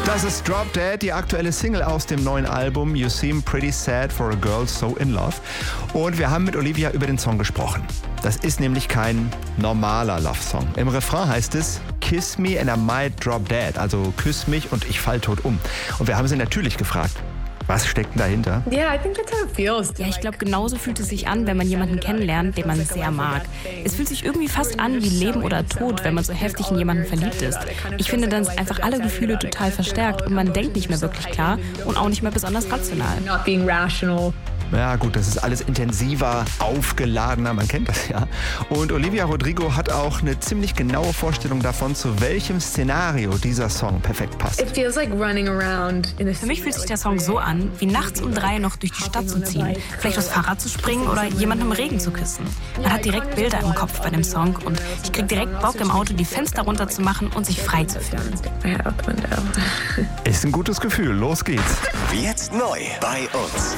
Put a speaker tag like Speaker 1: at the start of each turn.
Speaker 1: Das ist Drop Dead, die aktuelle Single aus dem neuen Album You Seem Pretty Sad for a Girl So in Love. Und wir haben mit Olivia über den Song gesprochen. Das ist nämlich kein normaler Love-Song. Im Refrain heißt es Kiss me and I might drop dead, also küss mich und ich fall tot um. Und wir haben sie natürlich gefragt, was steckt denn dahinter?
Speaker 2: Ja, ich glaube, genauso fühlt es sich an, wenn man jemanden kennenlernt, den man sehr mag. Es fühlt sich irgendwie fast an wie Leben oder Tod, wenn man so heftig in jemanden verliebt ist. Ich finde, dann sind einfach alle Gefühle total verstärkt und man denkt nicht mehr wirklich klar und auch nicht mehr besonders rational.
Speaker 1: Ja gut, das ist alles intensiver, aufgeladener, man kennt das ja. Und Olivia Rodrigo hat auch eine ziemlich genaue Vorstellung davon, zu welchem Szenario dieser Song perfekt passt.
Speaker 2: Für mich fühlt sich der Song so an, wie nachts um 3 noch durch die Stadt zu ziehen, vielleicht aufs Fahrrad zu springen oder jemanden im Regen zu küssen. Man hat direkt Bilder im Kopf bei dem Song und ich krieg direkt Bock im Auto, die Fenster runterzumachen und sich frei zu fühlen.
Speaker 1: Ist ein gutes Gefühl, los geht's.
Speaker 3: Jetzt neu bei uns.